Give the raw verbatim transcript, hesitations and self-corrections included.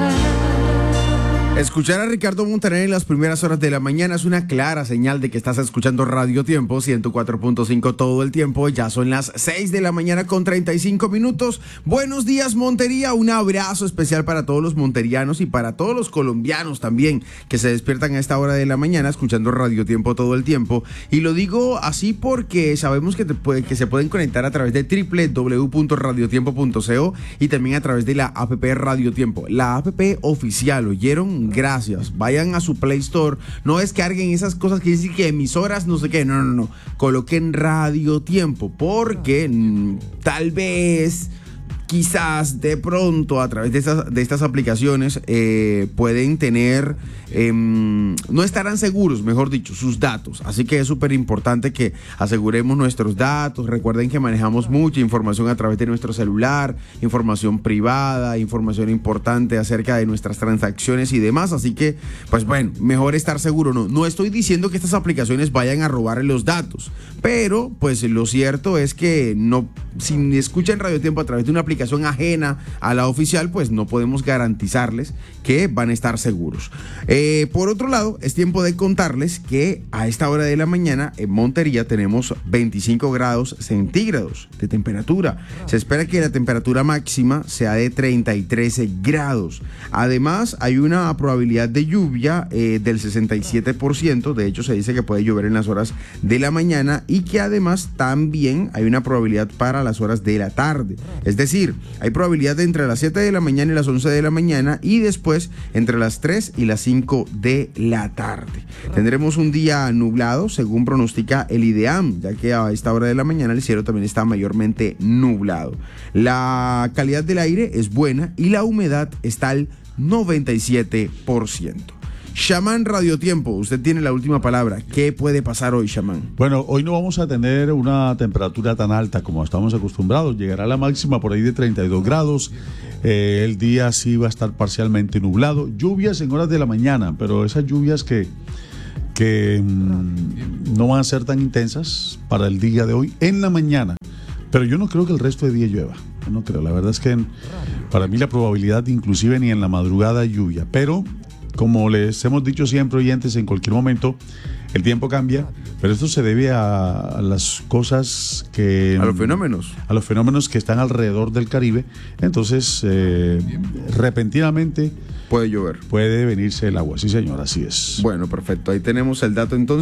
Escuchar a Ricardo Montaner en las primeras horas de la mañana es una clara señal de que estás escuchando Radio Tiempo ciento cuatro punto cinco todo el tiempo. Ya son las seis de la mañana con treinta y cinco minutos. Buenos días, Montería. Un abrazo especial para todos los monterianos y para todos los colombianos también que se despiertan a esta hora de la mañana escuchando Radio Tiempo todo el tiempo. Y lo digo así porque sabemos que, te puede, que se pueden conectar a través de doble u doble u doble u punto radio tiempo punto co y también a través de la app Radio Tiempo, la app oficial. ¿Oyeron? Gracias. Vayan a su Play Store. No descarguen esas cosas que dicen que emisoras, no sé qué. No, no, no. Coloquen Radio Tiempo porque mmm, tal vez, quizás, de pronto, a través de estas, de estas aplicaciones eh, pueden tener, eh, no estarán seguros, mejor dicho, sus datos. Así que es súper importante que aseguremos nuestros datos. Recuerden que manejamos mucha información a través de nuestro celular, información privada, información importante acerca de nuestras transacciones y demás. Así que, pues bueno, mejor estar seguro. No, no estoy diciendo que estas aplicaciones vayan a robar los datos, pero pues lo cierto es que no, si escuchan Radio Tiempo a través de una aplicación ajena a la oficial, pues no podemos garantizarles que van a estar seguros. Eh, por otro lado, es tiempo de contarles que a esta hora de la mañana en Montería tenemos veinticinco grados centígrados de temperatura. Se espera que la temperatura máxima sea de treinta y tres grados. Además, hay una probabilidad de lluvia eh, del sesenta y siete por ciento. De hecho, se dice que puede llover en las horas de la mañana y que además también hay una probabilidad para las horas de la tarde. Es decir, hay probabilidad de entre las siete de la mañana y las once de la mañana y después entre las tres y las cinco de la tarde. Tendremos un día nublado, según pronostica el IDEAM, ya que a esta hora de la mañana el cielo también está mayormente nublado. La calidad del aire es buena y la humedad está al noventa y siete por ciento. Shaman Radio Tiempo, usted tiene la última palabra. ¿Qué puede pasar hoy, Shaman? Bueno, hoy no vamos a tener una temperatura tan alta como estamos acostumbrados. Llegará la máxima por ahí de treinta y dos grados. Eh, el día sí va a estar parcialmente nublado. Lluvias en horas de la mañana, pero esas lluvias que, que mmm, no van a ser tan intensas para el día de hoy en la mañana. Pero yo no creo que el resto de día llueva. Yo no creo. La verdad es que en, para mí la probabilidad inclusive ni en la madrugada lluvia. Pero como les hemos dicho siempre, oyentes, en cualquier momento el tiempo cambia, pero esto se debe a, a las cosas que... A los fenómenos. A los fenómenos que están alrededor del Caribe. Entonces, eh, repentinamente... Puede llover. Puede venirse el agua, sí señor, así es. Bueno, perfecto. Ahí tenemos el dato entonces.